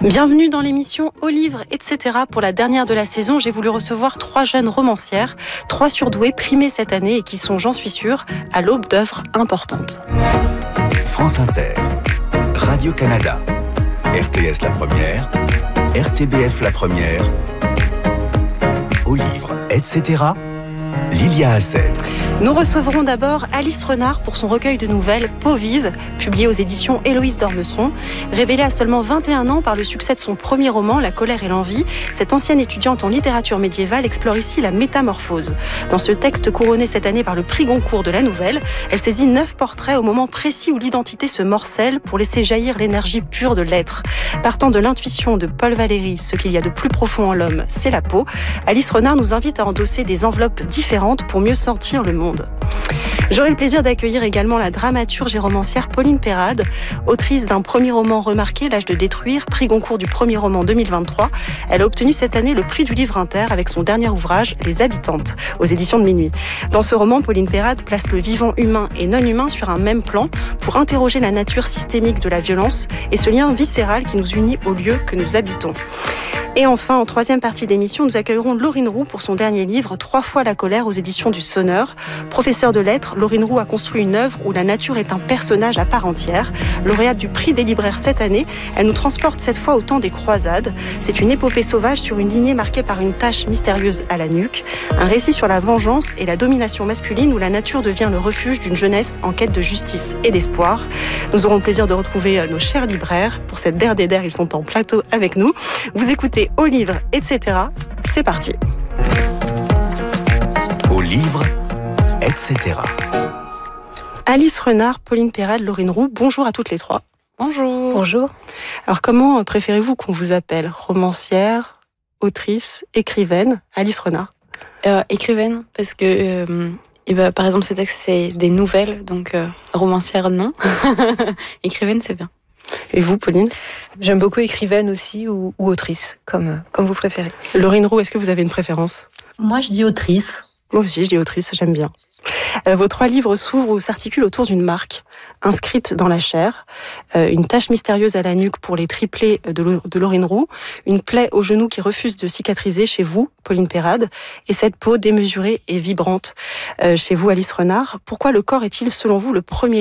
Bienvenue dans l'émission Au livre, etc. Pour la dernière de la saison, j'ai voulu recevoir 3 jeunes romancières, 3 surdouées primées cette année et qui sont, j'en suis sûre, à l'aube d'œuvres importantes. France Inter, Radio-Canada, RTS La Première, RTBF La Première, Au livre, etc. Lilia Hassel. Nous recevrons d'abord Alice Renard pour son recueil de nouvelles Peau vive, publié aux éditions Héloïse d'Ormesson. Révélée à seulement 21 ans par le succès de son premier roman, La colère et l'envie, cette ancienne étudiante en littérature médiévale explore ici la métamorphose. Dans ce texte couronné cette année par le prix Goncourt de la nouvelle, elle saisit 9 portraits au moment précis où l'identité se morcelle pour laisser jaillir l'énergie pure de l'être. Partant de l'intuition de Paul Valéry, ce qu'il y a de plus profond en l'homme, c'est la peau, Alice Renard nous invite à endosser des enveloppes différentes pour mieux sentir le monde. J'aurai le plaisir d'accueillir également la dramaturge et romancière Pauline Perrade, autrice d'un premier roman remarqué, L'âge de détruire, prix Goncourt du premier roman 2023. Elle a obtenu cette année le prix du livre inter avec son dernier ouvrage, Les habitantes, aux éditions de Minuit. Dans ce roman, Pauline Perrade place le vivant humain et non humain sur un même plan pour interroger la nature systémique de la violence et ce lien viscéral qui nous unit au lieu que nous habitons. Et enfin, en troisième partie d'émission, nous accueillerons Laurine Roux pour son dernier livre, 3 fois la colère aux éditions du Sonneur. Professeure de lettres, Laurine Roux a construit une œuvre où la nature est un personnage à part entière. Lauréate du prix des libraires cette année, elle nous transporte cette fois au temps des croisades. C'est une épopée sauvage sur une lignée marquée par une tache mystérieuse à la nuque. Un récit sur la vengeance et la domination masculine où la nature devient le refuge d'une jeunesse en quête de justice et d'espoir. Nous aurons le plaisir de retrouver nos chers libraires. Pour cette der des der, ils sont en plateau avec nous. Vous écoutez Au livre, etc. C'est parti. Au livre, etc. Alice Renard, Pauline Perrade, Laurine Roux, bonjour à toutes les 3. Bonjour. Bonjour. Alors comment préférez-vous qu'on vous appelle ? Romancière, autrice, écrivaine ? Alice Renard. Écrivaine, parce que par exemple ce texte c'est des nouvelles, donc romancière non. Écrivaine c'est bien. Et vous, Pauline ? J'aime beaucoup écrivaine aussi ou autrice, comme vous préférez. Laurine Roux, est-ce que vous avez une préférence ? Moi, je dis autrice. Moi aussi, je dis autrice, j'aime bien. Vos 3 livres s'ouvrent ou s'articulent autour d'une marque inscrite dans la chair, une tache mystérieuse à la nuque pour les triplés de Laurine Roux, une plaie au genou qui refuse de cicatriser chez vous, Pauline Perrade, et cette peau démesurée et vibrante chez vous, Alice Renard. Pourquoi le corps est-il, selon vous, le premier